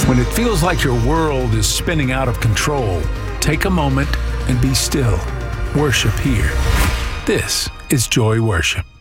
When it feels like your world is spinning out of control, take a moment and be still. Worship here. This is Joy Worship.